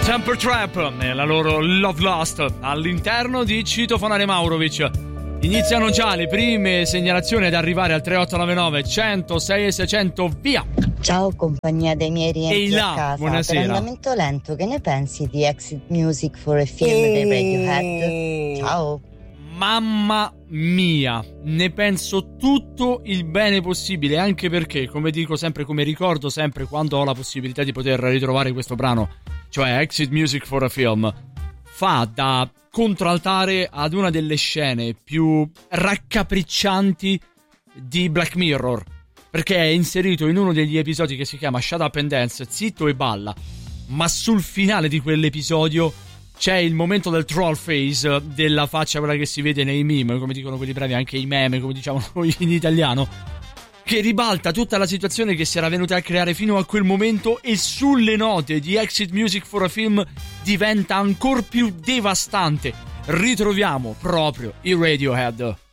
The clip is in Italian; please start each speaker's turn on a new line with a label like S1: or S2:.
S1: Temper Trap nella loro Love Lost all'interno di Citofonare Maurovic. Iniziano già le prime segnalazioni ad arrivare al 3899 106 e 600, via!
S2: Ciao compagnia dei miei rientri a casa.
S1: Buonasera.
S2: Per andamento lento, che ne pensi di Exit Music for a Film dei Radiohead? Ciao.
S1: Mamma mia, ne penso tutto il bene possibile, anche perché, come dico sempre, come ricordo sempre quando ho la possibilità di poter ritrovare questo brano, cioè Exit Music for a Film, fa da contraltare ad una delle scene più raccapriccianti di Black Mirror, perché è inserito in uno degli episodi che si chiama Shut Up and Dance, zitto e balla, ma sul finale di quell'episodio c'è il momento del troll face, della faccia quella che si vede nei meme, come dicono quelli bravi, anche i meme, come diciamo noi in italiano, che ribalta tutta la situazione che si era venuta a creare fino a quel momento e sulle note di Exit Music for a Film diventa ancora più devastante. Ritroviamo proprio i Radiohead.